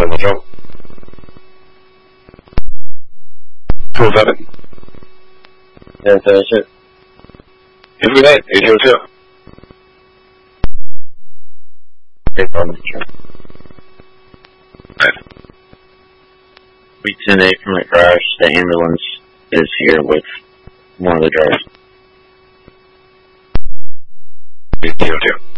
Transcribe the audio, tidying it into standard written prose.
Watch out. 207. Yeah, 36. If we had 802. Okay, problem. Right. We 10-8 from the crash. The ambulance is here with one of the drivers. 802.